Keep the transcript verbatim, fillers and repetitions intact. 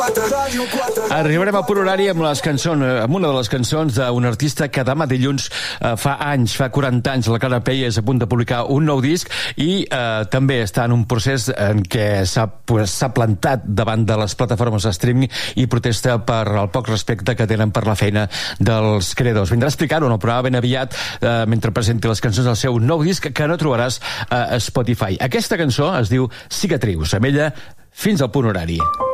Arribarem al punt horari amb, les cançons, amb una de les cançons d'un artista que demà dilluns eh, fa anys, fa quaranta anys, la Clara Peia és a punt de publicar un nou disc i eh, també està en un procés en què s'ha pues, s'ha plantat davant de les plataformes de streaming i protesta per el poc respecte que tenen per la feina dels creadors. Vindrà a explicar-ho en el programa ben aviat eh, mentre presenti les cançons del seu nou disc que no trobaràs a Spotify. Aquesta cançó es diu Cicatrius. Amb ella, fins al punt horari.